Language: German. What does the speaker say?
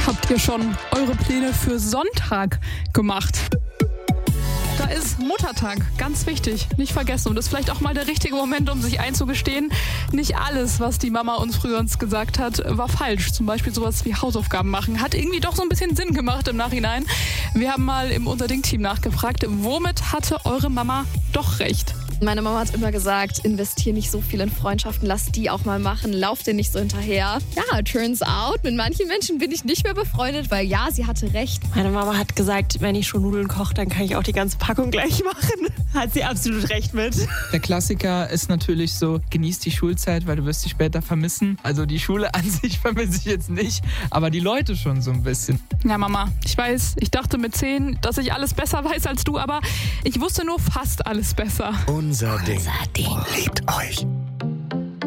Habt ihr schon eure Pläne für Sonntag gemacht? Da ist Muttertag, ganz wichtig, nicht vergessen. Und das ist vielleicht auch mal der richtige Moment, um sich einzugestehen, nicht alles, was die Mama uns früher gesagt hat, war falsch. Zum Beispiel sowas wie Hausaufgaben machen. Hat irgendwie doch so ein bisschen Sinn gemacht im Nachhinein. Wir haben mal im Unser Ding-Team nachgefragt, womit hatte eure Mama doch recht? Meine Mama hat immer gesagt, investier nicht so viel in Freundschaften, lass die auch mal machen, lauf dir nicht so hinterher. Ja, turns out, mit manchen Menschen bin ich nicht mehr befreundet, weil ja, sie hatte recht. Meine Mama hat gesagt, wenn ich schon Nudeln koche, dann kann ich auch die ganze Packung gleich machen. Hat sie absolut recht mit. Der Klassiker ist natürlich so, genieß die Schulzeit, weil du wirst sie später vermissen. Also die Schule an sich vermisse ich jetzt nicht, aber die Leute schon so ein bisschen. Ja, Mama, ich weiß, ich dachte mit 10, dass ich alles besser weiß als du, aber ich wusste nur fast alles besser. Unser Ding liebt euch.